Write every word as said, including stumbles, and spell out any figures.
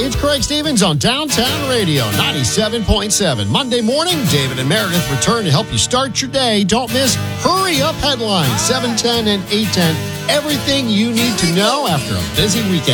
it's Craig Stevens on Downtown Radio ninety-seven point seven. Monday morning, David and Meredith return to help you start your day. Don't miss Hurry Up Headlines, seven ten and eight ten. Everything you need to know after a busy weekend.